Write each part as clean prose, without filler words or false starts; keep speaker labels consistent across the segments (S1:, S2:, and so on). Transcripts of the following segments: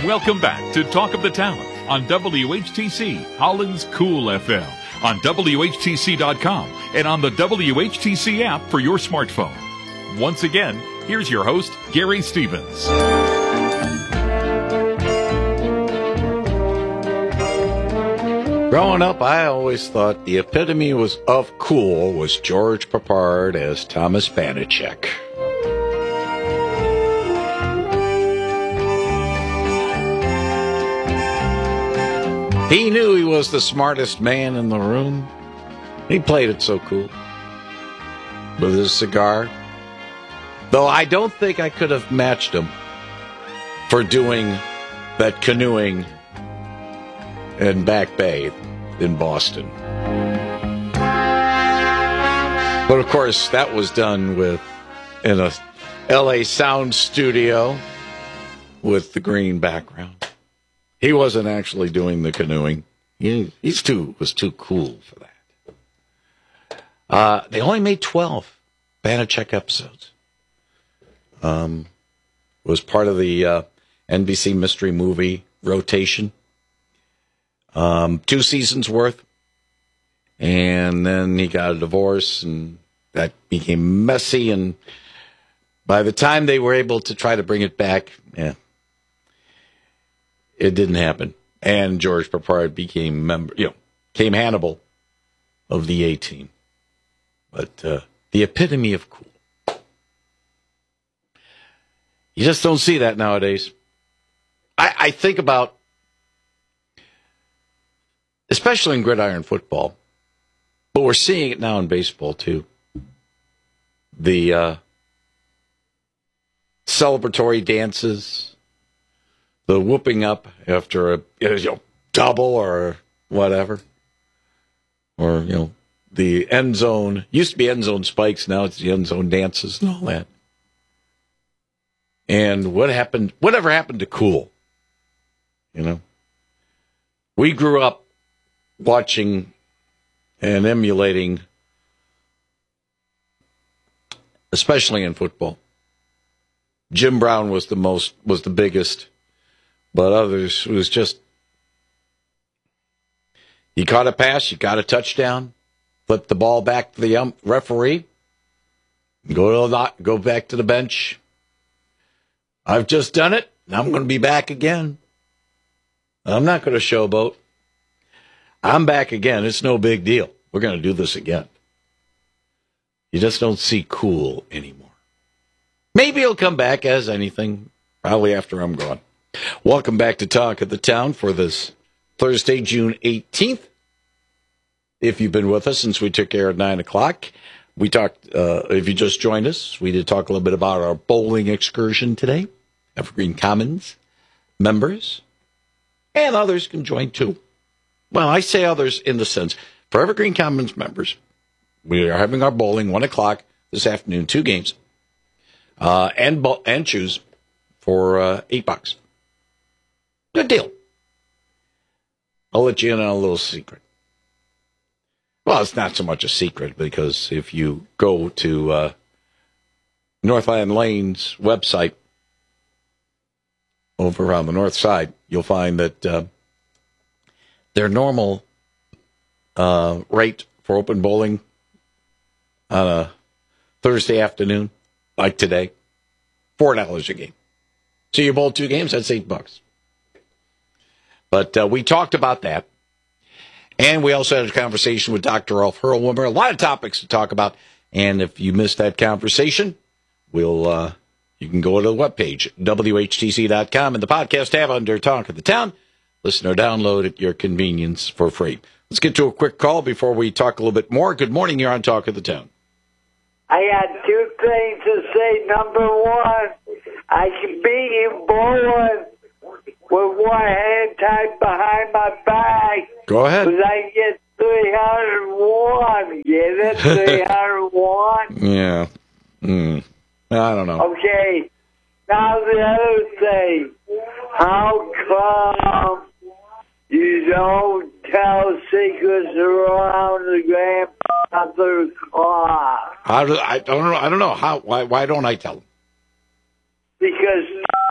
S1: Welcome back to Talk of the Town on WHTC, Holland's Cool FM, on WHTC.com, and on the WHTC app for your smartphone. Once again, here's your host, Gary Stevens.
S2: Growing up, I always thought the epitome of cool was George Peppard as Thomas Banachek. He knew he was the smartest man in the room. He played it so cool with his cigar. Though I don't think I could have matched him for doing that canoeing in Back Bay in Boston. But of course, that was done in a LA sound studio with the green background. He wasn't actually doing the canoeing. He was too cool for that. They only made 12 Banachek episodes. Was part of the NBC mystery movie rotation. 2 seasons worth. And then he got a divorce, and that became messy. And by the time they were able to try to bring it back, it didn't happen. And George Peppard became Hannibal of the A-Team. But the epitome of cool. You just don't see that nowadays. I think about, especially in gridiron football, but we're seeing it now in baseball too. The celebratory dances, the whooping up after a double or whatever, or the end zone. Used to be end zone spikes, now it's the end zone dances and all that. And whatever happened to cool? We grew up watching and emulating, especially in football. Jim Brown was the biggest, but others was just, you caught a pass, you got a touchdown, flip the ball back to the referee, go back to the bench. I've just done it. I'm going to be back again. I'm not going to showboat. I'm back again. It's no big deal. We're going to do this again. You just don't see cool anymore. Maybe it'll come back as anything, probably after I'm gone. Welcome back to Talk of the Town for this Thursday, June 18th. If you've been with us since we took air at 9 o'clock, we talked, if you just joined us, we did talk a little bit about our bowling excursion today. Evergreen Commons members and others can join too. Well, I say others in the sense, for Evergreen Commons members, we are having our bowling 1 o'clock this afternoon, 2 games, and choose for $8. Good deal. I'll let you in on a little secret. Well, it's not so much a secret because if you go to Northland Lane's website over on the north side, you'll find that their normal rate for open bowling on a Thursday afternoon, like today, $4 a game. So you bowl 2 games, that's $8. But we talked about that. And we also had a conversation with Dr. Rolf Hurlwimmer. A lot of topics to talk about. And if you missed that conversation, you can go to the webpage, WHTC.com, and the podcast tab under Talk of the Town. Listen or download at your convenience for free. Let's get to a quick call before we talk a little bit more. Good morning, you're on Talk of the Town.
S3: I got 2 things to say. Number 1, I can beat you bowling with one hand tied behind my back.
S2: Go ahead.
S3: Because I get 301. Get it? 301?
S2: Yeah. I don't know.
S3: Okay. Now the other thing. How come you don't tell secrets around the grandfather's clock?
S2: I don't know. Why don't I tell them?
S3: Because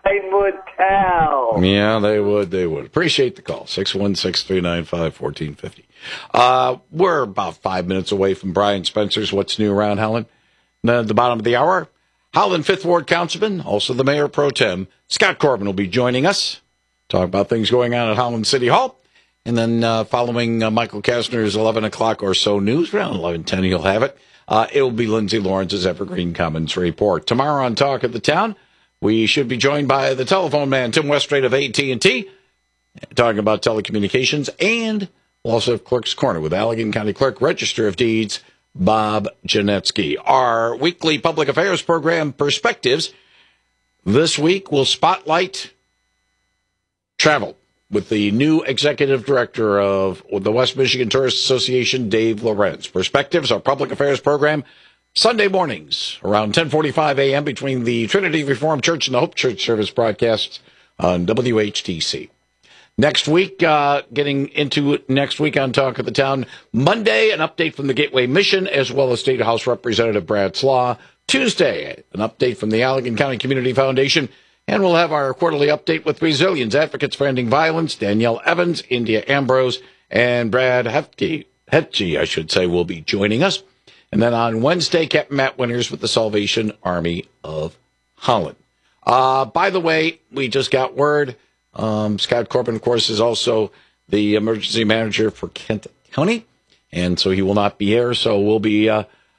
S3: would tell.
S2: Yeah, they would. Appreciate the call. 616-395-1450. We're about 5 minutes away from Brian Spencer's What's New Around Howland. At the bottom of the hour, Howland 5th Ward Councilman, also the Mayor Pro Tem, Scott Corbin, will be joining us. Talk about things going on at Howland City Hall. And then following Michael Kastner's 11 o'clock or so news, around 11:10 he'll have it. It will be Lindsay Lawrence's Evergreen Commons report. Tomorrow on Talk of the Town, we should be joined by the telephone man, Tim Westrate of AT&T, talking about telecommunications. And we'll also have Clerk's Corner with Allegan County Clerk, Register of Deeds, Bob Janetsky. Our weekly public affairs program, Perspectives, this week will spotlight travel with the new executive director of the West Michigan Tourist Association, Dave Lorenz. Perspectives, our public affairs program, Sunday mornings around 10:45 a.m. between the Trinity Reformed Church and the Hope Church service broadcasts on WHTC. Next week, getting into next week on Talk of the Town, Monday, an update from the Gateway Mission, as well as State House Representative Brad Slaw. Tuesday, an update from the Allegan County Community Foundation. And we'll have our quarterly update with Resilience Advocates for Ending Violence, Danielle Evans, India Ambrose, and Brad Hetke, will be joining us. And then on Wednesday, Captain Matt Winters with the Salvation Army of Holland. By the way, we just got word, Scott Corbin, of course, is also the emergency manager for Kent County, and so he will not be here. So we'll be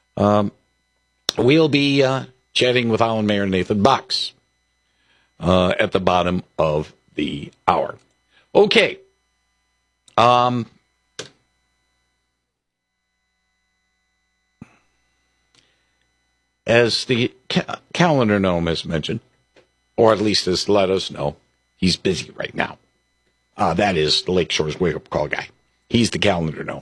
S2: chatting with Holland Mayor Nathan Box at the bottom of the hour. Okay. As the calendar gnome has mentioned, or at least has let us know, he's busy right now. That is the Lakeshore's wake-up call guy. He's the calendar gnome.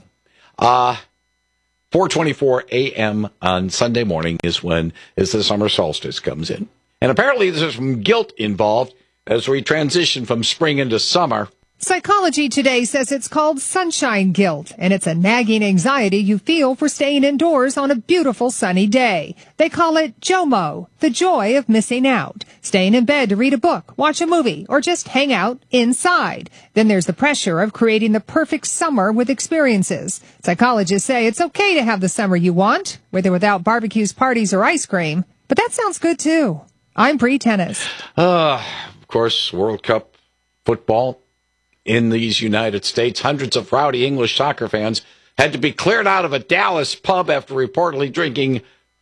S2: 4:24 a.m. on Sunday morning is the summer solstice comes in. And apparently there's some guilt involved as we transition from spring into summer.
S4: Psychology Today says it's called sunshine guilt, and it's a nagging anxiety you feel for staying indoors on a beautiful sunny day. They call it JOMO, the joy of missing out, staying in bed to read a book, watch a movie, or just hang out inside. Then there's the pressure of creating the perfect summer with experiences. Psychologists say it's okay to have the summer you want, with or without barbecues, parties, or ice cream. But that sounds good, too. I'm Bree Tennis.
S2: Of course, World Cup football in these United States. Hundreds of rowdy English soccer fans had to be cleared out of a Dallas pub after reportedly drinking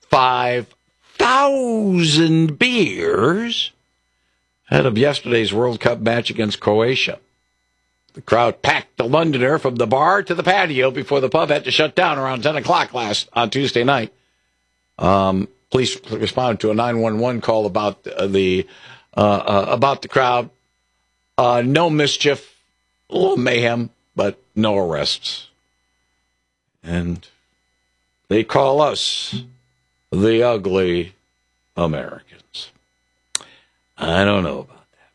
S2: 5,000 beers ahead of yesterday's World Cup match against Croatia. The crowd packed the Londoner from the bar to the patio before the pub had to shut down around 10 o'clock on Tuesday night. Police responded to a 911 call about the crowd. No mischief, a little mayhem, but no arrests. And they call us the ugly Americans. I don't know about that.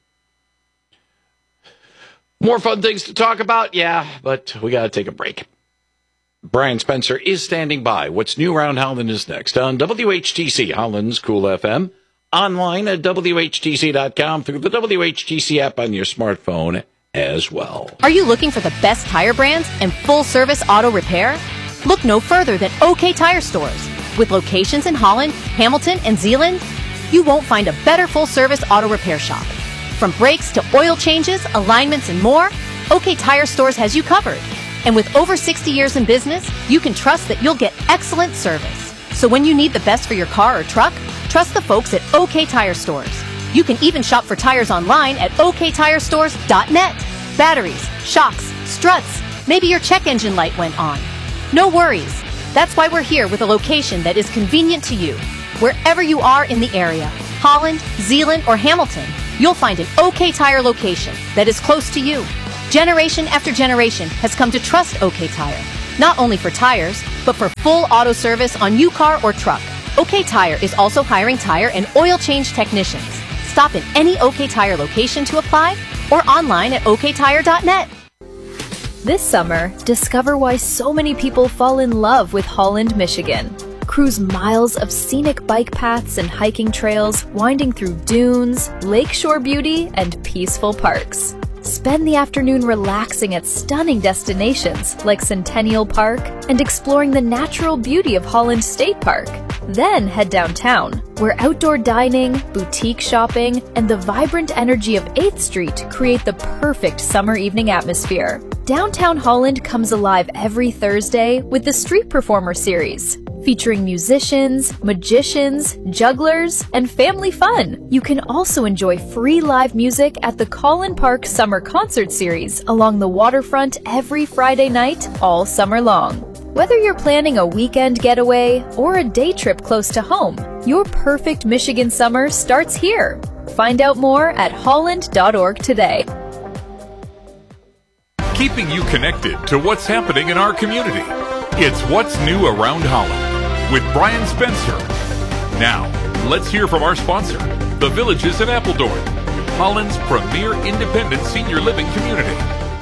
S2: More fun things to talk about? Yeah, but we got to take a break. Brian Spencer is standing by. What's new around Howland is next on WHTC, Howland's Cool FM, online at WHTC.com, through the WHTC app on your smartphone as well.
S5: Are you looking for the best tire brands and full-service auto repair? Look no further than OK Tire Stores. With locations in Holland, Hamilton, and Zeeland, you won't find a better full-service auto repair shop. From brakes to oil changes, alignments, and more, OK Tire Stores has you covered. And with over 60 years in business, you can trust that you'll get excellent service. So when you need the best for your car or truck, trust the folks at OK Tire Stores. You can even shop for tires online at oktirestores.net. Batteries, shocks, struts, maybe your check engine light went on. No worries. That's why we're here with a location that is convenient to you. Wherever you are in the area, Holland, Zeeland, or Hamilton, you'll find an OK Tire location that is close to you. Generation after generation has come to trust OK Tire, not only for tires, but for full auto service on new car or truck. OK Tire is also hiring tire and oil change technicians. Stop in any OK Tire location to apply or online at oktire.net.
S6: This summer, discover why so many people fall in love with Holland, Michigan. Cruise miles of scenic bike paths and hiking trails, winding through dunes, lakeshore beauty, and peaceful parks. Spend the afternoon relaxing at stunning destinations like Centennial Park and exploring the natural beauty of Holland State Park. Then head downtown, where outdoor dining, boutique shopping, and the vibrant energy of 8th Street create the perfect summer evening atmosphere. Downtown Holland comes alive every Thursday with the Street Performer series, featuring musicians, magicians, jugglers, and family fun. You can also enjoy free live music at the Collin Park Summer Concert Series along the waterfront every Friday night all summer long. Whether you're planning a weekend getaway or a day trip close to home, your perfect Michigan summer starts here. Find out more at holland.org today.
S1: Keeping you connected to what's happening in our community. It's What's New Around Holland with Brian Spencer. Now, let's hear from our sponsor, the Villages of Appledorn, Holland's premier independent senior living community.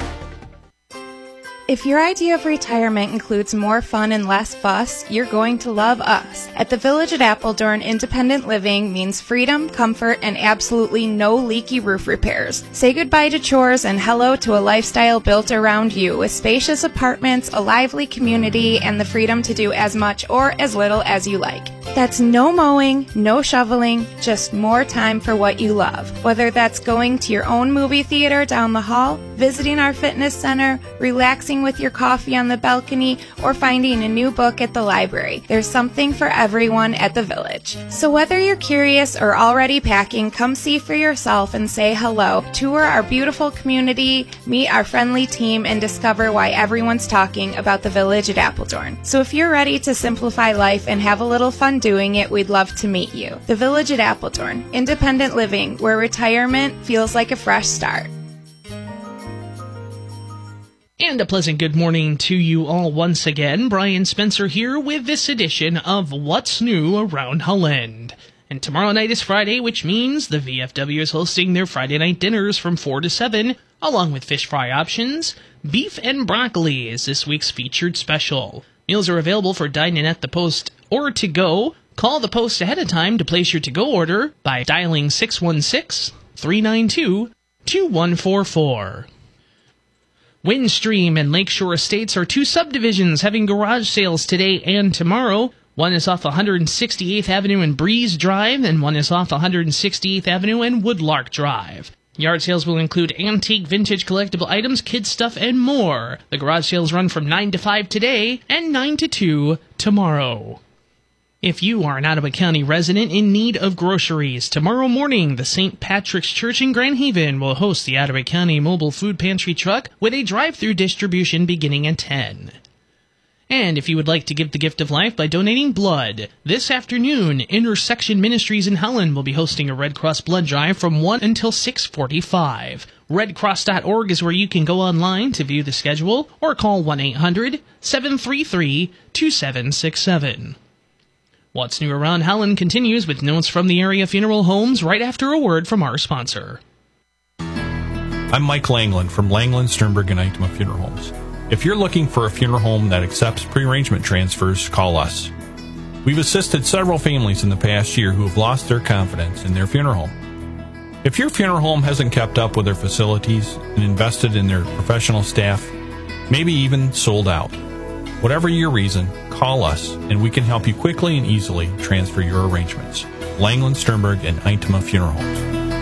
S7: If your idea of retirement includes more fun and less fuss, you're going to love us. At the Village at Appledorn, independent living means freedom, comfort, and absolutely no leaky roof repairs. Say goodbye to chores and hello to a lifestyle built around you with spacious apartments, a lively community, and the freedom to do as much or as little as you like. That's no mowing, no shoveling, just more time for what you love. Whether that's going to your own movie theater down the hall, visiting our fitness center, relaxing with your coffee on the balcony, or finding a new book at the library. There's something for everyone at the Village. So whether you're curious or already packing, come see for yourself and say hello. Tour our beautiful community, meet our friendly team, and discover why everyone's talking about the Village at Appledorn. So if you're ready to simplify life and have a little fun doing it, we'd love to meet you. The Village at Appledorn, independent living, where retirement feels like a fresh start.
S8: And a pleasant good morning to you all once again. Brian Spencer here with this edition of What's New Around Holland. And tomorrow night is Friday, which means the VFW is hosting their Friday night dinners from 4 to 7, along with fish fry options. Beef and broccoli is this week's featured special. Meals are available for dine-in at the Post or to go. Call the Post ahead of time to place your to-go order by dialing 616-392-2144. Windstream and Lakeshore Estates are two subdivisions having garage sales today and tomorrow. One is off 168th Avenue and Breeze Drive, and one is off 168th Avenue and Woodlark Drive. Yard sales will include antique, vintage, collectible items, kids' stuff, and more. The garage sales run from 9 to 5 today and 9 to 2 tomorrow. If you are an Ottawa County resident in need of groceries, tomorrow morning the St. Patrick's Church in Grand Haven will host the Ottawa County Mobile Food Pantry truck with a drive-through distribution beginning at 10. And if you would like to give the gift of life by donating blood, this afternoon Intersection Ministries in Holland will be hosting a Red Cross blood drive from 1 until 6:45. redcross.org is where you can go online to view the schedule or call 1-800-733-2767. What's New Around Holland continues with notes from the area funeral homes right after a word from our sponsor.
S9: I'm Mike Langland from Langland, Sternberg, and Itema Funeral Homes. If you're looking for a funeral home that accepts pre-arrangement transfers, call us. We've assisted several families in the past year who have lost their confidence in their funeral home. If your funeral home hasn't kept up with their facilities and invested in their professional staff, maybe even sold out, whatever your reason, call us and we can help you quickly and easily transfer your arrangements. Langland, Sternberg, and Itema Funeral Homes.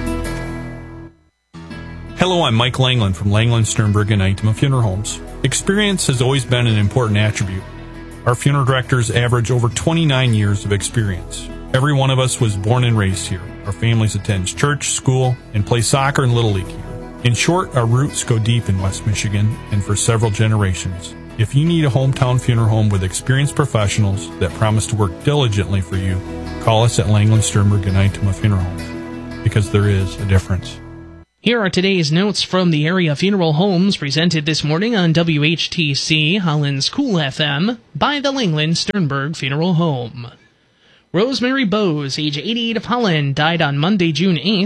S9: Hello, I'm Mike Langland from Langland, Sternberg, and Itema Funeral Homes. Experience has always been an important attribute. Our funeral directors average over 29 years of experience. Every one of us was born and raised here. Our families attend church, school, and play soccer and Little League here. In short, our roots go deep in West Michigan and for several generations. If you need a hometown funeral home with experienced professionals that promise to work diligently for you, call us at Langland, Sternberg, and Itema Funeral Homes, because there is a difference.
S8: Here are today's notes from the area funeral homes presented this morning on WHTC, Holland's Cool FM, by the Langland Sternberg Funeral Home. Rosemary Bowes, age 88 of Holland, died on Monday, June 8th.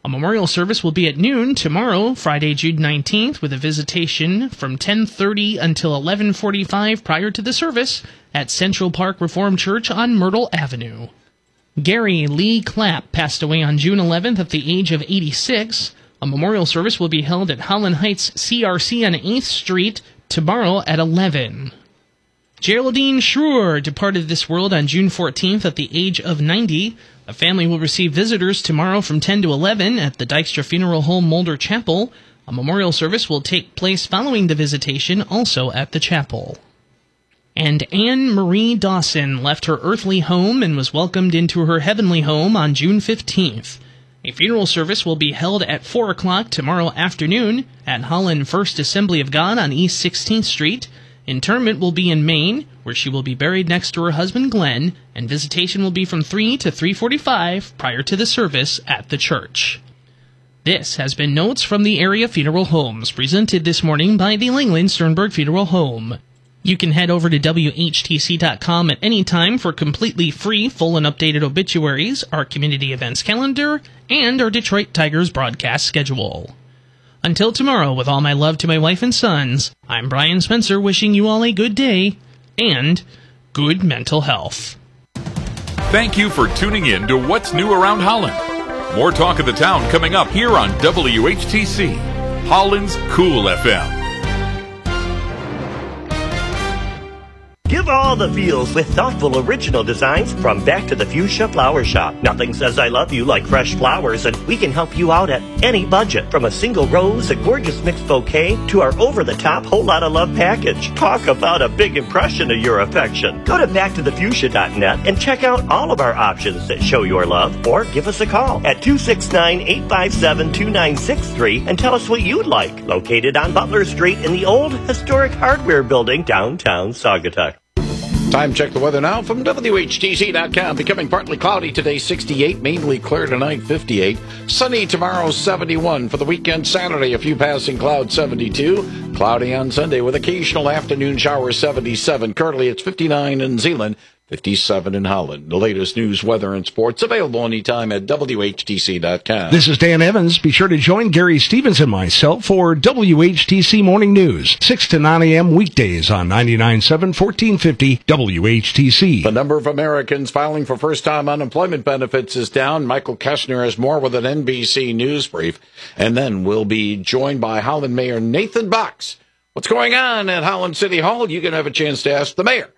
S8: A memorial service will be at noon tomorrow, Friday, June 19th, with a visitation from 10:30 until 11:45 prior to the service at Central Park Reformed Church on Myrtle Avenue. Gary Lee Clapp passed away on June 11th at the age of 86. A memorial service will be held at Holland Heights CRC on 8th Street tomorrow at 11. Geraldine Schroer departed this world on June 14th at the age of 90. A family will receive visitors tomorrow from 10 to 11 at the Dykstra Funeral Home Mulder Chapel. A memorial service will take place following the visitation, also at the chapel. And Anne Marie Dawson left her earthly home and was welcomed into her heavenly home on June 15th. A funeral service will be held at 4 o'clock tomorrow afternoon at Holland First Assembly of God on East 16th Street. Interment will be in Maine, where she will be buried next to her husband Glenn, and visitation will be from 3 to 3:45 prior to the service at the church. This has been Notes from the Area Funeral Homes, presented this morning by the Langland Sternberg Funeral Home. You can head over to WHTC.com at any time for completely free, full and updated obituaries, our community events calendar, and our Detroit Tigers broadcast schedule. Until tomorrow, with all my love to my wife and sons, I'm Brian Spencer wishing you all a good day and good mental health.
S1: Thank you for tuning in to What's New Around Holland. More talk of the town coming up here on WHTC, Holland's Cool FM.
S10: Give all the feels with thoughtful original designs from Back to the Fuchsia Flower Shop. Nothing says I love you like fresh flowers, and we can help you out at any budget. From a single rose, a gorgeous mixed bouquet, to our over-the-top whole lot of love package. Talk about a big impression of your affection. Go to backtothefuchsia.net and check out all of our options that show your love, or give us a call at 269-857-2963 and tell us what you'd like. Located on Butler Street in the old historic hardware building downtown Saugatuck.
S2: Time check the weather now from WHTC.com. Becoming partly cloudy today, 68. Mainly clear tonight, 58. Sunny tomorrow, 71. For the weekend, Saturday, a few passing clouds, 72. Cloudy on Sunday with occasional afternoon showers, 77. Currently, it's 59 in Zeeland, 57 in Holland. The latest news, weather, and sports available anytime at WHTC.com.
S11: This is Dan Evans. Be sure to join Gary Stevens and myself for WHTC Morning News, 6 to 9 a.m. weekdays on 99.7, 1450 WHTC.
S2: The number of Americans filing for first-time unemployment benefits is down. Michael Keshner has more with an NBC News brief. And then we'll be joined by Holland Mayor Nathan Box. What's going on at Holland City Hall? You can have a chance to ask the mayor.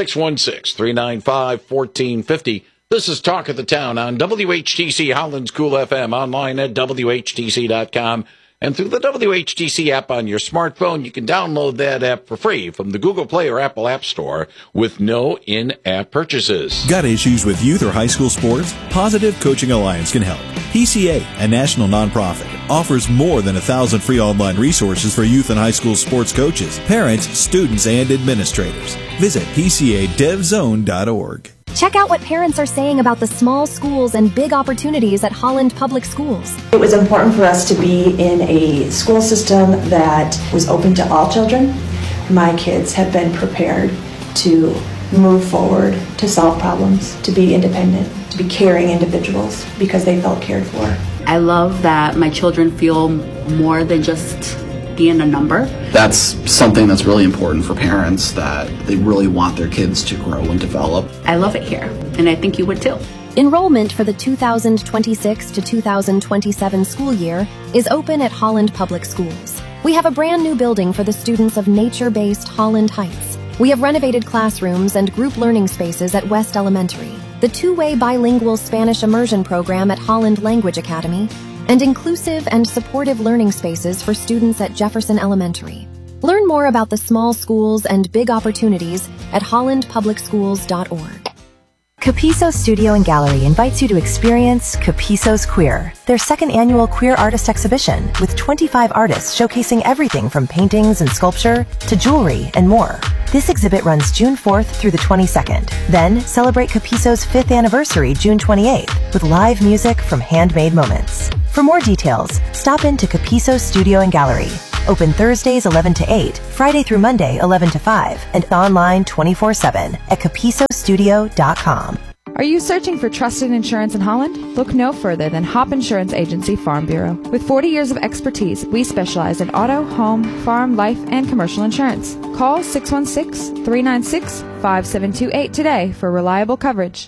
S2: 616-395-1450. This is Talk of the Town on WHTC Holland's Cool FM, online at WHTC.com. And through the WHTC app on your smartphone, you can download that app for free from the Google Play or Apple App Store with no in-app purchases.
S12: Got issues with youth or high school sports? Positive Coaching Alliance can help. PCA, a national nonprofit, offers more than 1,000 free online resources for youth and high school sports coaches, parents, students, and administrators. Visit PCADevZone.org.
S13: Check out what parents are saying about the small schools and big opportunities at Holland Public Schools.
S14: It was important for us to be in a school system that was open to all children. My kids have been prepared to move forward, to solve problems, to be independent, to be caring individuals because they felt cared for.
S15: I love that my children feel more than just being a number.
S16: That's something that's really important for parents, that they really want their kids to grow and develop.
S15: I love it here, and I think you would too.
S13: Enrollment for the 2026 to 2027 school year is open at Holland Public Schools. We have a brand new building for the students of nature-based Holland Heights. We have renovated classrooms and group learning spaces at West Elementary, the two-way bilingual Spanish immersion program at Holland Language Academy, and inclusive and supportive learning spaces for students at Jefferson Elementary. Learn more about the small schools and big opportunities at hollandpublicschools.org.
S17: Capiso Studio and Gallery invites you to experience Capiso's Queer, their second annual queer artist exhibition with 25 artists showcasing everything from paintings and sculpture to jewelry and more. This exhibit runs June 4th through the 22nd. Then celebrate Capiso's 5th anniversary June 28th with live music from Handmade Moments. For more details, stop into Capiso Studio and Gallery. Open Thursdays 11 to 8, Friday through Monday 11 to 5, and online 24/7 at capisostudio.com.
S18: Are you searching for trusted insurance in Holland? Look no further than Hop Insurance Agency Farm Bureau. With 40 years of expertise, we specialize in auto, home, farm, life, and commercial insurance. Call 616-396-5728 today for reliable coverage.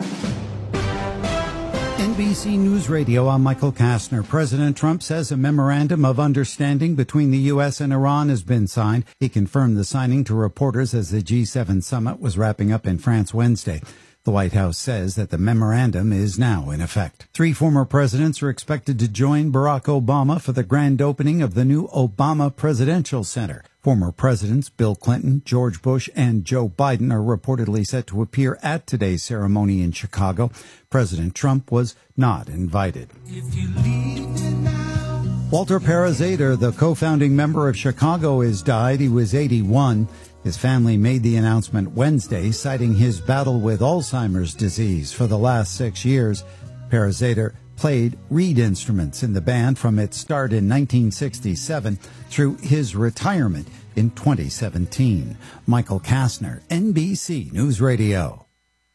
S19: NBC News Radio, I'm Michael Kastner. President Trump says a memorandum of understanding between the U.S. and Iran has been signed. He confirmed the signing to reporters as the G7 summit was wrapping up in France Wednesday. The White House says that the memorandum is now in effect. 3 former presidents are expected to join Barack Obama for the grand opening of the new Obama Presidential Center. Former presidents Bill Clinton, George Bush, and Joe Biden are reportedly set to appear at today's ceremony in Chicago. President Trump was not invited. Walter Parazader, the co-founding member of Chicago, has died. He was 81. His family made the announcement Wednesday, citing his battle with Alzheimer's disease for the last 6 years. Parazader played reed instruments in the band from its start in 1967 through his retirement in 2017. Michael Kastner, NBC News Radio.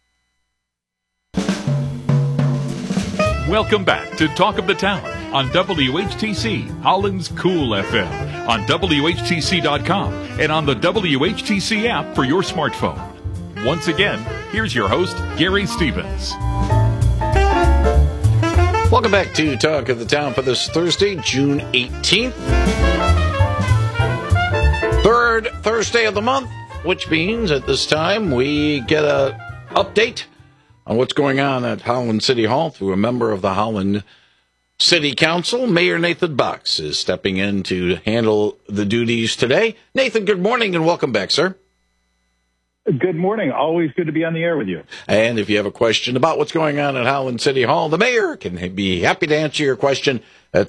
S1: Welcome back to Talk of the Town on WHTC, Holland's Cool FM, on WHTC.com, and on the WHTC app for your smartphone. Once again, here's your host, Gary Stevens.
S2: Welcome back to Talk of the Town for this Thursday, June 18th. Third Thursday of the month, which means at this time we get an update on what's going on at Holland City Hall through a member of the Holland City Council. Mayor Nathan Box is stepping in to handle the duties today. Nathan, good morning and welcome back, sir.
S20: Good morning. Always good to be on the air with you.
S2: And if you have a question about what's going on at Holland City Hall, the mayor can be happy to answer your question at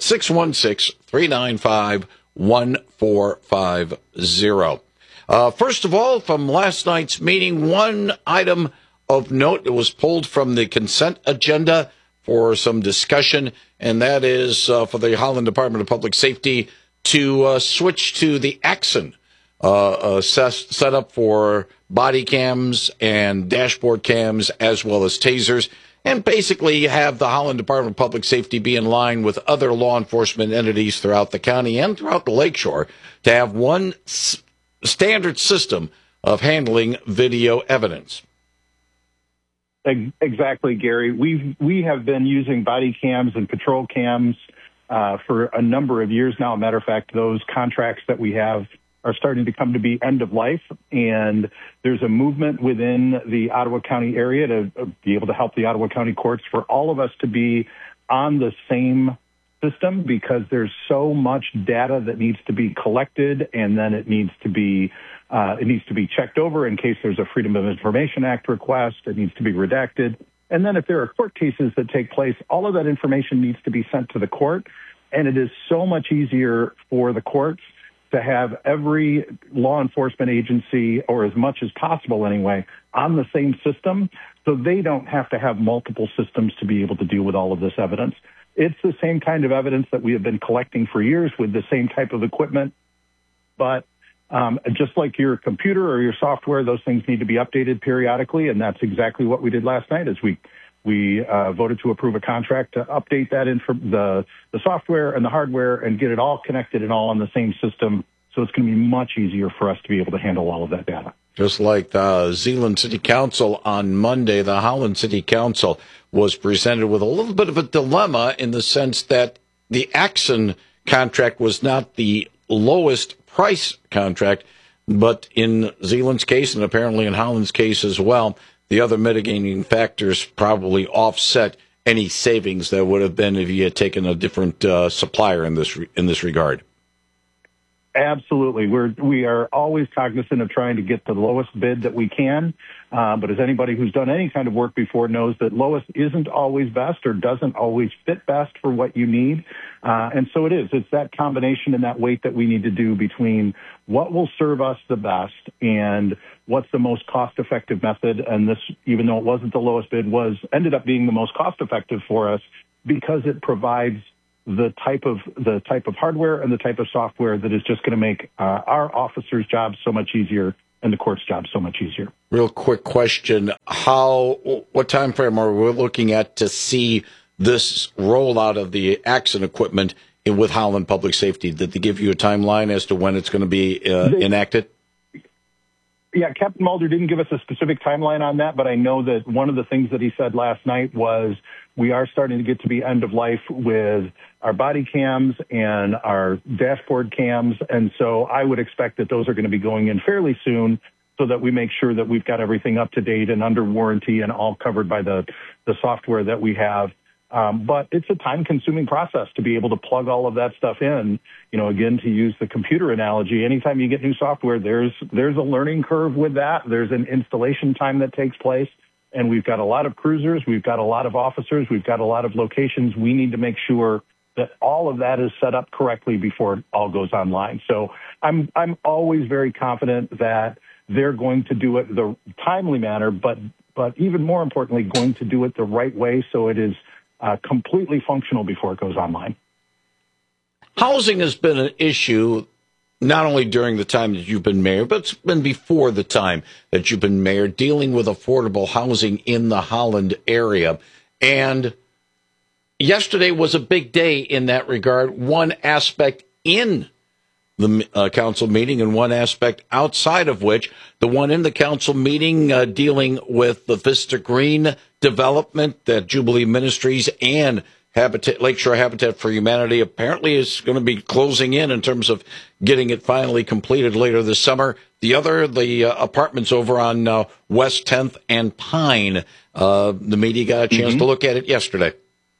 S2: 616-395-1450. First of all, from last night's meeting, one item of note that was pulled from the consent agenda for some discussion, and that is for the Holland Department of Public Safety to switch to the Axon set up for body cams and dashboard cams as well as tasers, and basically have the Holland Department of Public Safety be in line with other law enforcement entities throughout the county and throughout the lakeshore to have one standard system of handling video evidence.
S20: Exactly, Gary. We have been using body cams and patrol cams for a number of years now. As a matter of fact, those contracts that we have are starting to come to be end of life, and there's a movement within the Ottawa County area to be able to help the Ottawa County courts for all of us to be on the same system, because there's so much data that needs to be collected, and then it needs to be checked over in case there's a Freedom of Information Act request. It needs to be redacted. And then if there are court cases that take place, all of that information needs to be sent to the court. And it is so much easier for the courts to have every law enforcement agency, or as much as possible anyway, on the same system, so they don't have to have multiple systems to be able to deal with all of this evidence. It's the same kind of evidence that we have been collecting for years with the same type of equipment, but just like your computer or your software, those things need to be updated periodically, and that's exactly what we did last night. As we voted to approve a contract to update that the software and the hardware and get it all connected and all on the same system. So it's going to be much easier for us to be able to handle all of that data.
S2: Just like the Zeeland City Council on Monday, the Holland City Council was presented with a little bit of a dilemma in the sense that the Axon contract was not the lowest price contract, but in Zeeland's case, and apparently in Holland's case as well, the other mitigating factors probably offset any savings that would have been if you had taken a different supplier in this regard.
S20: Absolutely. We are always cognizant of trying to get the lowest bid that we can. But as anybody who's done any kind of work before knows, that lowest isn't always best or doesn't always fit best for what you need. And so it is. It's that combination and that weight that we need to do between what will serve us the best and what's the most cost-effective method. And this, even though it wasn't the lowest bid, ended up being the most cost-effective for us because it provides the type of hardware and the type of software that is just going to make our officers' jobs so much easier and the court's job so much easier.
S2: Real quick question. What time frame are we looking at to see this rollout of the accident equipment with Holland Public Safety? Did they give you a timeline as to when it's going to be enacted?
S20: Yeah, Captain Mulder didn't give us a specific timeline on that, but I know that one of the things that he said last night was we are starting to get to be end of life with our body cams and our dashboard cams. And so I would expect that those are going to be going in fairly soon so that we make sure that we've got everything up to date and under warranty and all covered by the software that we have. But it's a time-consuming process to be able to plug all of that stuff in. You know, again, to use the computer analogy, anytime you get new software, there's a learning curve with that. There's an installation time that takes place. And we've got a lot of cruisers. We've got a lot of officers. We've got a lot of locations. We need to make sure that all of that is set up correctly before it all goes online. So I'm always very confident that they're going to do it the timely manner, but even more importantly, going to do it the right way so it is completely functional before it goes online.
S2: Housing has been an issue not only during the time that you've been mayor, but it's been before the time that you've been mayor, dealing with affordable housing in the Holland area. And yesterday was a big day in that regard, one aspect in the council meeting and one aspect outside of which, the one in the council meeting dealing with the Vista Green development that Jubilee Ministries and Lakeshore Habitat for Humanity apparently is going to be closing in terms of getting it finally completed later this summer. The other, the apartments over on West 10th and Pine, the media got a chance to look at it yesterday.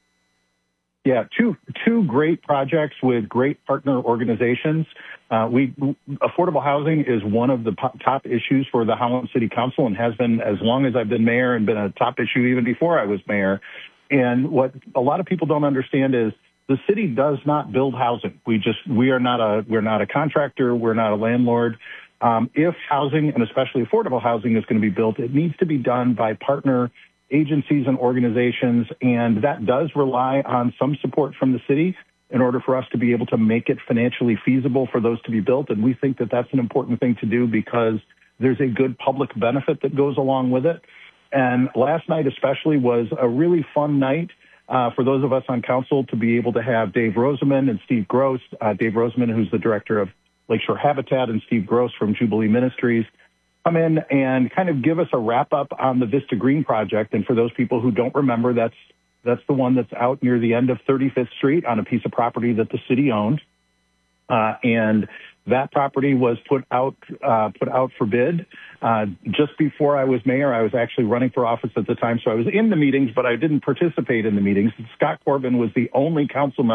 S20: Yeah, two great projects with great partner organizations. Affordable housing is one of the top issues for the Holland City Council and has been as long as I've been mayor and been a top issue even before I was mayor. And what a lot of people don't understand is the city does not build housing. We're not a contractor. We're not a landlord. If housing, and especially affordable housing, is going to be built, it needs to be done by partner agencies and organizations, and that does rely on some support from the city in order for us to be able to make it financially feasible for those to be built. And we think that that's an important thing to do because there's a good public benefit that goes along with it. And last night especially was a really fun night for those of us on council to be able to have Dave Roseman and Steve Gross, Dave Roseman, who's the director of Lakeshore Habitat, and Steve Gross from Jubilee Ministries, come in and kind of give us a wrap up on the Vista Green project. And for those people who don't remember, that's the one that's out near the end of 35th Street on a piece of property that the city owned. And that property was put out for bid. Just before I was mayor, I was actually running for office at the time, so I was in the meetings, but I didn't participate in the meetings. Scott Corbin was the only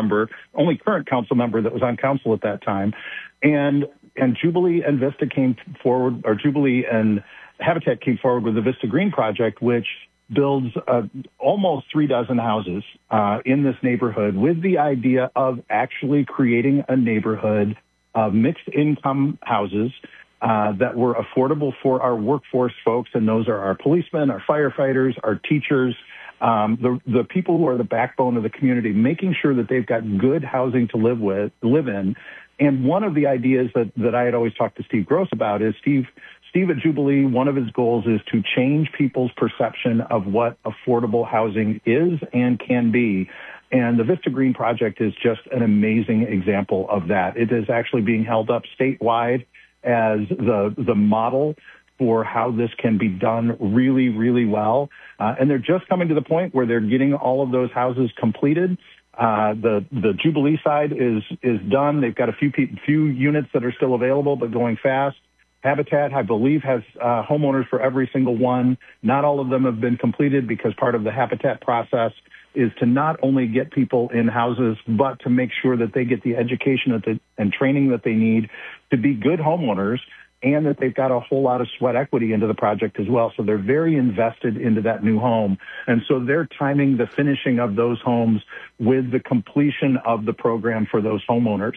S20: current council member that was on council at that time. And Jubilee and Vista came forward, or Jubilee and Habitat came forward with the Vista Green project, which builds almost 36 houses in this neighborhood with the idea of actually creating a neighborhood of mixed income houses that were affordable for our workforce folks. And those are our policemen, our firefighters, our teachers, the people who are the backbone of the community, making sure that they've got good housing to live in. And one of the ideas that I had always talked to Steve Gross about is Steve at Jubilee, one of his goals is to change people's perception of what affordable housing is and can be. And the Vista Green project is just an amazing example of that. It is actually being held up statewide as the model for how this can be done really, really well. And they're just coming to the point where they're getting all of those houses completed. The Jubilee side is done. They've got a few units that are still available, but going fast. Habitat, I believe, has homeowners for every single one. Not all of them have been completed because part of the Habitat process is to not only get people in houses, but to make sure that they get the education and training that they need to be good homeowners, and that they've got a whole lot of sweat equity into the project as well. So they're very invested into that new home. And so they're timing the finishing of those homes with the completion of the program for those homeowners.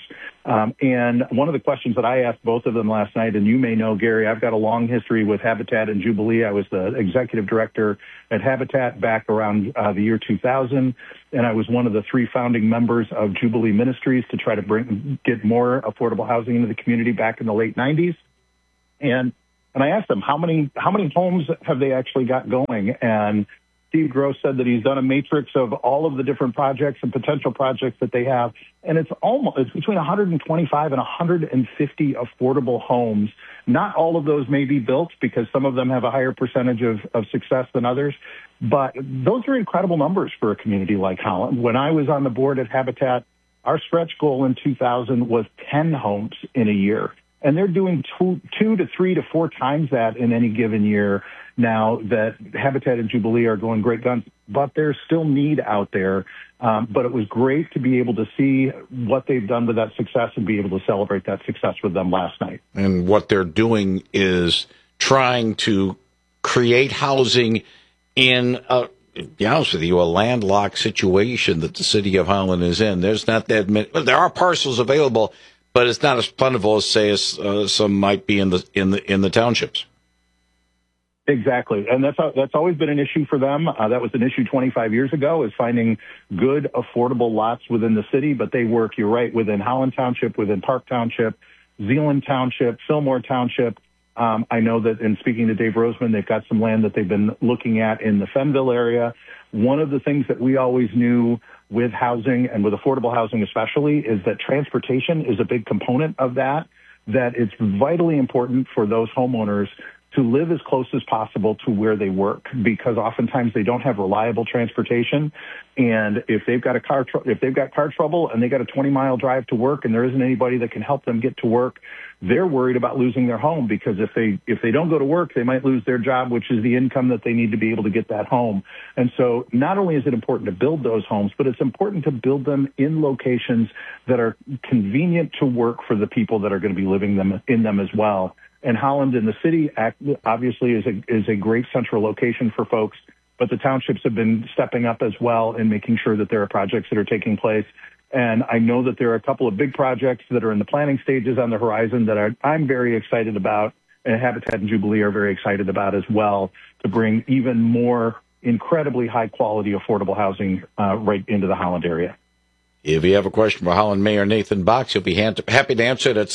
S20: And one of the questions that I asked both of them last night, and you may know, Gary, I've got a long history with Habitat and Jubilee. I was the executive director at Habitat back around the year 2000, and I was one of the 3 founding members of Jubilee Ministries to try to get more affordable housing into the community back in the late 90s. And And I asked them, how many homes have they actually got going? And Steve Gross said that he's done a matrix of all of the different projects and potential projects that they have. And it's between 125 and 150 affordable homes. Not all of those may be built because some of them have a higher percentage of success than others. But those are incredible numbers for a community like Holland. When I was on the board at Habitat, our stretch goal in 2000 was 10 homes in a year. And they're doing two to 3 to 4 times that in any given year now that Habitat and Jubilee are going great guns. But there's still need out there. But it was great to be able to see what they've done with that success and be able to celebrate that success with them last night.
S2: And what they're doing is trying to create housing in, to be honest with you, a landlocked situation that the city of Holland is in. There's not that many. There are parcels available, but it's not as plentiful as, say, some might be in the townships.
S20: Exactly. And that's always been an issue for them. That was an issue 25 years ago, is finding good, affordable lots within the city. But they work, you're right, within Holland Township, within Park Township, Zeeland Township, Fillmore Township. I know that in speaking to Dave Roseman, they've got some land that they've been looking at in the Fenville area. One of the things that we always knew with housing and with affordable housing especially is that transportation is a big component of that it's vitally important for those homeowners to live as close as possible to where they work, because oftentimes they don't have reliable transportation. And if they've got car trouble and they got a 20-mile drive to work and there isn't anybody that can help them get to work, they're worried about losing their home, because if they don't go to work, they might lose their job, which is the income that they need to be able to get that home. And so not only is it important to build those homes, but it's important to build them in locations that are convenient to work for the people that are going to be living in them as well. And Holland in the city obviously is a great central location for folks, but the townships have been stepping up as well in making sure that there are projects that are taking place. And I know that there are a couple of big projects that are in the planning stages on the horizon that I'm very excited about, and Habitat and Jubilee are very excited about as well, to bring even more incredibly high-quality, affordable housing right into the Holland area.
S2: If you have a question for Holland Mayor Nathan Box, he'll be happy to answer it at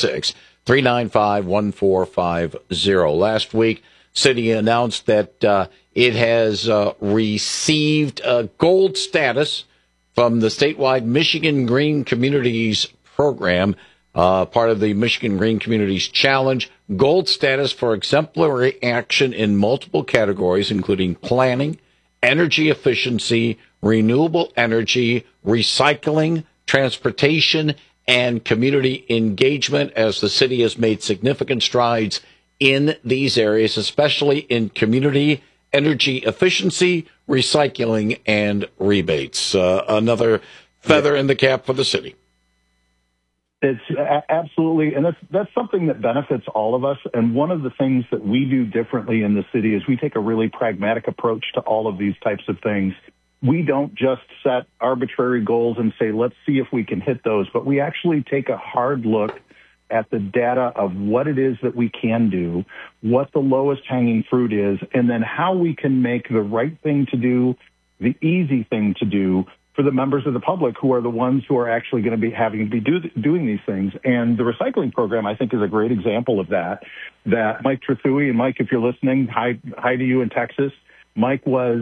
S2: 616-395-1450. Last week, City announced that it has received gold status from the statewide Michigan Green Communities program, part of the Michigan Green Communities Challenge. Gold status for exemplary action in multiple categories, including planning, energy efficiency, renewable energy, recycling, transportation, and community engagement, as the city has made significant strides in these areas, especially in community energy efficiency, recycling, and rebates. Another feather in the cap for the city.
S20: It's absolutely, and that's something that benefits all of us. And one of the things that we do differently in the city is we take a really pragmatic approach to all of these types of things. We don't just set arbitrary goals and say, let's see if we can hit those, but we actually take a hard look at the data of what it is that we can do, what the lowest hanging fruit is, and then how we can make the right thing to do, the easy thing to do for the members of the public who are the ones who are actually going to be having to be doing these things. And the recycling program, I think, is a great example of that Mike Trethewey, and Mike, if you're listening, hi to you in Texas. Mike was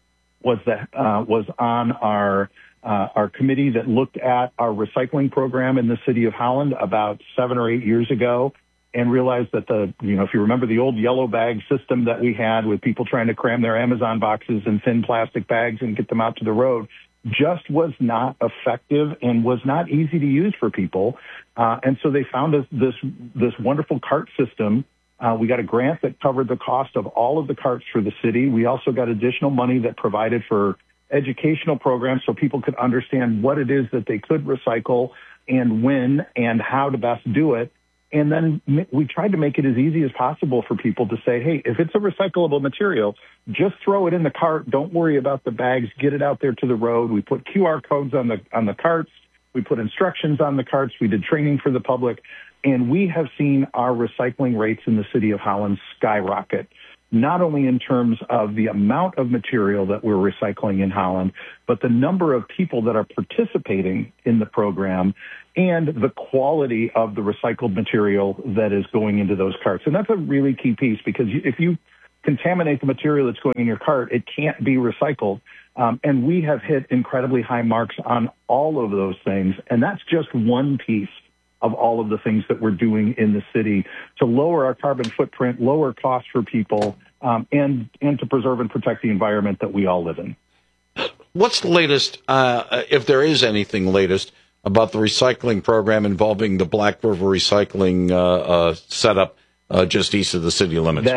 S20: on our committee that looked at our recycling program in the city of Holland about 7 or 8 years ago, and realized that if you remember the old yellow bag system that we had with people trying to cram their Amazon boxes in thin plastic bags and get them out to the road, just was not effective and was not easy to use for people. And so they found this wonderful cart system. We got a grant that covered the cost of all of the carts for the city. We also got additional money that provided for educational programs so people could understand what it is that they could recycle and when and how to best do it. And then we tried to make it as easy as possible for people to say, hey, if it's a recyclable material, just throw it in the cart. Don't worry about the bags. Get it out there to the road. We put QR codes on the carts. We put instructions on the carts. We did training for the public. And we have seen our recycling rates in the city of Holland skyrocket. not only in terms of the amount of material that we're recycling in Holland, but the number of people that are participating in the program and the quality of the recycled material that is going into those carts. And that's a really key piece, because if you contaminate the material that's going in your cart, it can't be recycled. And we have hit incredibly high marks on all of those things. And that's just one piece of all of the things that we're doing in the city to lower our carbon footprint, lower costs for people, and to preserve and protect the environment that we all live in.
S2: What's the latest, if there is anything latest, about the recycling program involving the Black River Recycling setup just east of the city limits?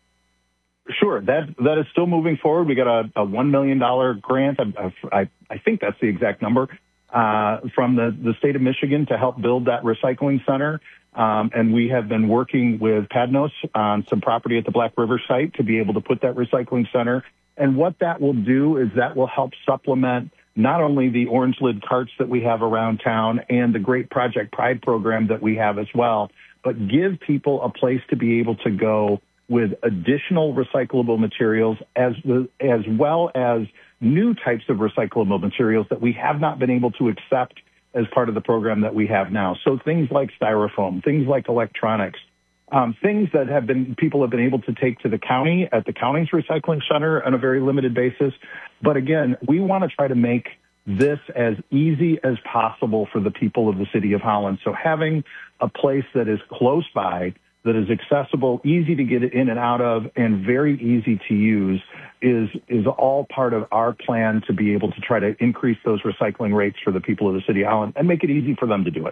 S20: Sure, that is still moving forward. We got a $1 million grant. I think that's the exact number from the state of Michigan to help build that recycling center. And we have been working with Padnos on some property at the Black River site to be able to put that recycling center. And what that will do is that will help supplement not only the orange lid carts that we have around town and the great Project Pride program that we have as well, but give people a place to be able to go with additional recyclable materials as well as new types of recyclable materials that we have not been able to accept as part of the program that we have now. So things like styrofoam, things like electronics, things that people have been able to take to the county at the county's recycling center on a very limited basis. But again, we want to try to make this as easy as possible for the people of the city of Holland. So having a place that is close by, that is accessible, easy to get in and out of, and very easy to use is all part of our plan to be able to try to increase those recycling rates for the people of the city of Holland and make it easy for them to do it.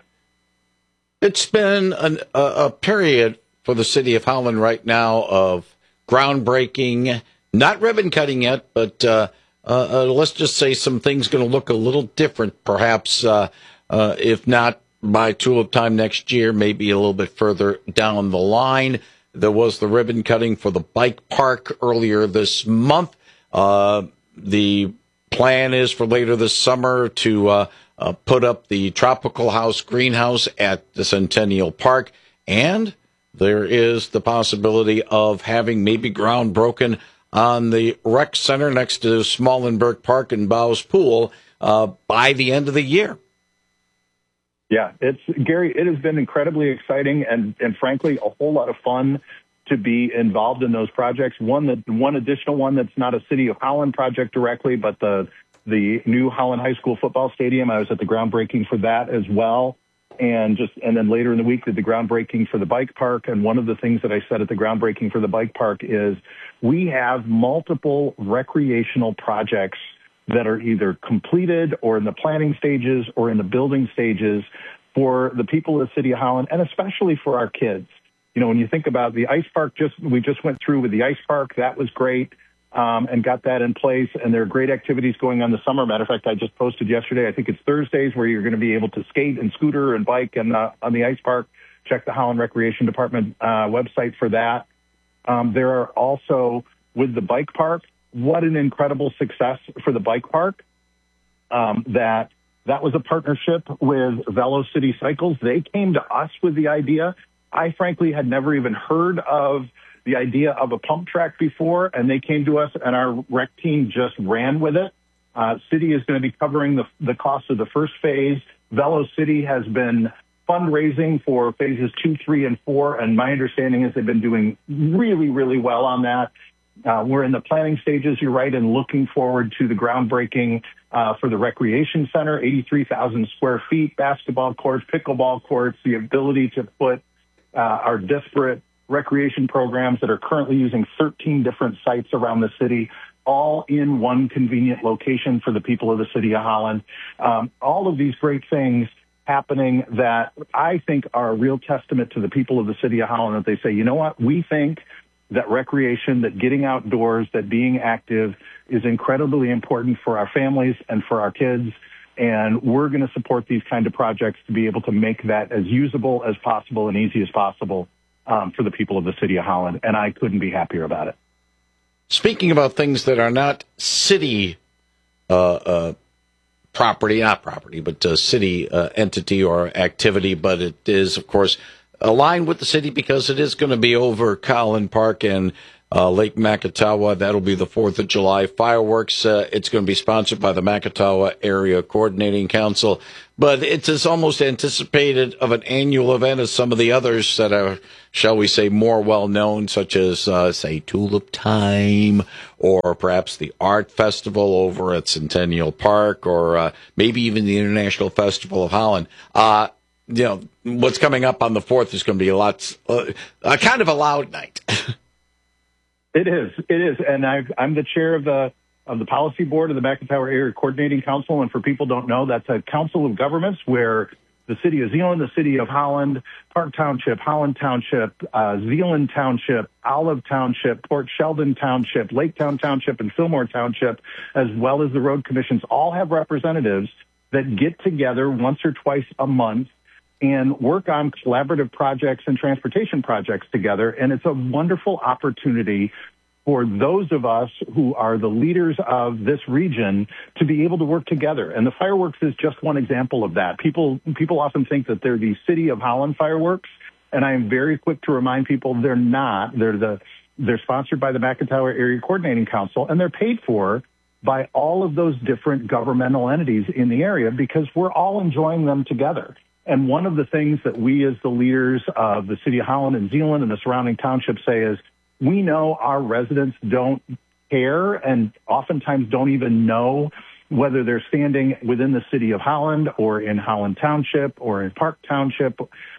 S2: It's been a period for the city of Holland right now of groundbreaking, not ribbon cutting yet, but let's just say some things going to look a little different, perhaps, if not by tulip time next year, maybe a little bit further down the line. There was the ribbon cutting for the bike park earlier this month. The plan is for later this summer to put up the Tropical House greenhouse at the Centennial Park. And there is the possibility of having maybe ground broken on the rec center next to Smallenberg Park and Bowes Pool by the end of the year.
S20: Yeah, Gary, it has been incredibly exciting and frankly, a whole lot of fun to be involved in those projects. One additional one that's not a City of Holland project directly, but the new Holland High School football stadium. I was at the groundbreaking for that as well. And then later in the week did the groundbreaking for the bike park. And one of the things that I said at the groundbreaking for the bike park is we have multiple recreational projects that are either completed or in the planning stages or in the building stages for the people of the city of Holland, and especially for our kids. You know, when you think about the ice park, we just went through with the ice park. That was great, and got that in place. And there are great activities going on this summer. Matter of fact, I just posted yesterday, I think it's Thursdays, where you're going to be able to skate and scooter and bike and on the ice park. Check the Holland Recreation Department website for that. There are also, with the bike park, what an incredible success for the bike park. That was a partnership with Velocity Cycles. They came to us with the idea. I frankly had never even heard of the idea of a pump track before, and they came to us, and our rec team just ran with it. City is going to be covering the cost of the first phase. Velocity has been fundraising for phases 2, 3, and 4, and my understanding is they've been doing really, really well on that. We're in the planning stages, you're right, and looking forward to the groundbreaking for the recreation center, 83,000 square feet, basketball courts, pickleball courts, the ability to put our disparate recreation programs that are currently using 13 different sites around the city, all in one convenient location for the people of the city of Holland. All of these great things happening that I think are a real testament to the people of the city of Holland, that they say, you know what, we think that recreation, that getting outdoors, that being active is incredibly important for our families and for our kids. And we're going to support these kind of projects to be able to make that as usable as possible and easy as possible for the people of the city of Holland. And I couldn't be happier about it.
S2: Speaking about things that are not city city entity or activity, but it is, of course, aligned with the city because it is going to be over Collin Park and Lake Macatawa. That'll be the 4th of July fireworks. It's going to be sponsored by the Macatawa Area Coordinating Council, but it's as almost anticipated of an annual event as some of the others that are, shall we say, more well-known, such as, say, Tulip Time, or perhaps the Art Festival over at Centennial Park, or maybe even the International Festival of Holland. What's coming up on the 4th is going to be kind of a loud night.
S20: It is, and I'm the chair of the policy board of the Macatawa Area Coordinating Council. And for people who don't know, that's a council of governments where the city of Zeeland, the city of Holland, Park Township, Holland Township, Zeeland Township, Olive Township, Port Sheldon Township, Laketown Township, and Fillmore Township, as well as the road commissions, all have representatives that get together once or twice a month and work on collaborative projects and transportation projects together. And it's a wonderful opportunity for those of us who are the leaders of this region to be able to work together. And the fireworks is just one example of that. People often think that they're the City of Holland fireworks, and I am very quick to remind people they're not. They're sponsored by the Macatawa Area Coordinating Council, and they're paid for by all of those different governmental entities in the area because we're all enjoying them together. And one of the things that we as the leaders of the City of Holland and Zeeland and the surrounding townships say is we know our residents don't care and oftentimes don't even know whether they're standing within the City of Holland or in Holland Township or in Park Township.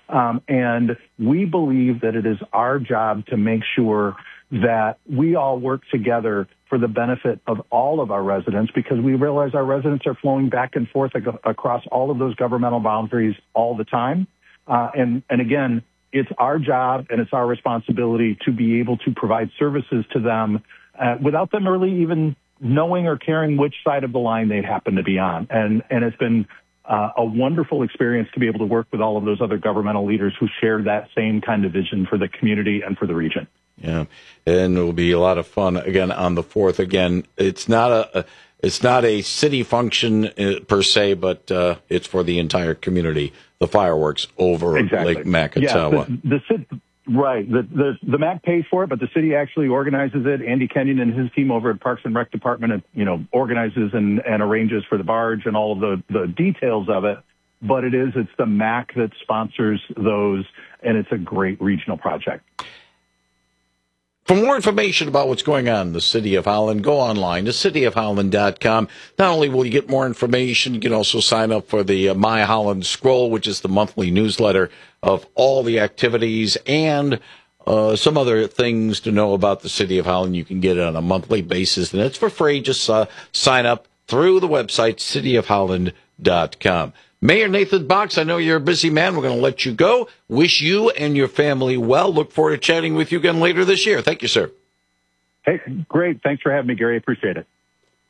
S20: And we believe that it is our job to make sure that we all work together for the benefit of all of our residents, because we realize our residents are flowing back and forth across all of those governmental boundaries all the time. And again, it's our job and it's our responsibility to be able to provide services to them without them really even knowing or caring which side of the line they happen to be on. And it's been a wonderful experience to be able to work with all of those other governmental leaders who share that same kind of vision for the community and for the region.
S2: Yeah, and it will be a lot of fun again on the 4th. Again, it's not a city function per se, but it's for the entire community. The fireworks over Lake Macatawa.
S20: Yeah, right. The MAC pays for it, but the city actually organizes it. Andy Kenyon and his team over at Parks and Rec Department, organizes and arranges for the barge and all of the details of it. But it's the MAC that sponsors those, and it's a great regional project.
S2: For more information about what's going on in the City of Holland, go online to cityofholland.com. Not only will you get more information, you can also sign up for the My Holland Scroll, which is the monthly newsletter of all the activities and some other things to know about the City of Holland. You can get it on a monthly basis, and it's for free. Just sign up through the website, cityofholland.com. Mayor Nathan Box, I know you're a busy man. We're going to let you go. Wish you and your family well. Look forward to chatting with you again later this year. Thank you, sir.
S20: Hey, great. Thanks for having me, Gary. I appreciate it.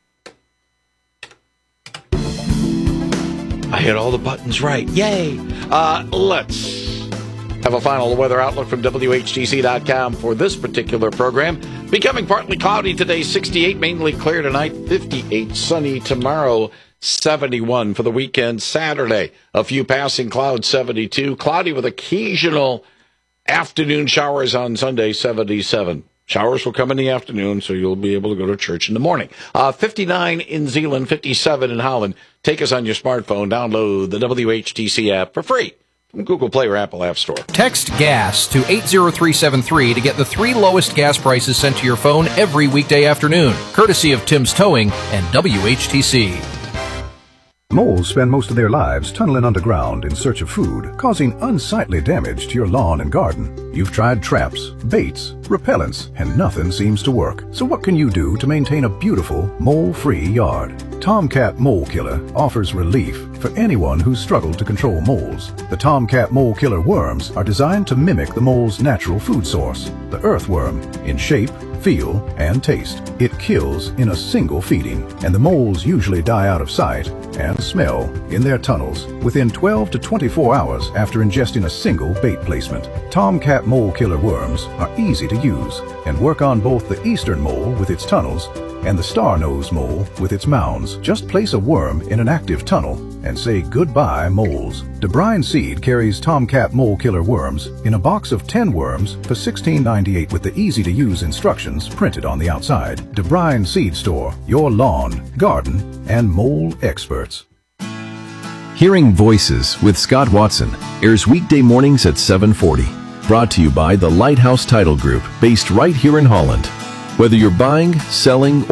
S2: I hit all the buttons right. Yay. Let's have a final weather outlook from WHTC.com for this particular program. Becoming partly cloudy today, 68, mainly clear tonight, 58, sunny tomorrow. 71 for the weekend. Saturday, a few passing clouds, 72. Cloudy with occasional afternoon showers on Sunday, 77. Showers will come in the afternoon, so you'll be able to go to church in the morning. 59 in Zeeland, 57 in Holland. Take us on your smartphone. Download the WHTC app for free from Google Play or Apple App Store.
S21: Text GAS to 80373 to get the 3 lowest gas prices sent to your phone every weekday afternoon, courtesy of Tim's Towing and WHTC.
S22: Moles spend most of their lives tunneling underground in search of food, causing unsightly damage to your lawn and garden. You've tried traps, baits, repellents, and nothing seems to work. So what can you do to maintain a beautiful, mole-free yard? Tomcat Mole Killer offers relief for anyone who's struggled to control moles. The Tomcat Mole Killer worms are designed to mimic the mole's natural food source, the earthworm, in shape, feel, and taste. It kills in a single feeding, and the moles usually die out of sight and smell in their tunnels within 12 to 24 hours after ingesting a single bait placement. Tomcat mole killer worms are easy to use and work on both the eastern mole with its tunnels and the star-nosed mole with its mounds. Just place a worm in an active tunnel and say goodbye moles. DeBrine Seed carries Tomcat mole killer worms in a box of 10 worms for $16.98 with the easy-to-use instructions printed on the outside. DeBrine Seed Store, your lawn, garden, and mole experts.
S3: Hearing Voices with Scott Watson airs weekday mornings at 7:40. Brought to you by the Lighthouse Title Group, based right here in Holland. Whether you're buying, selling,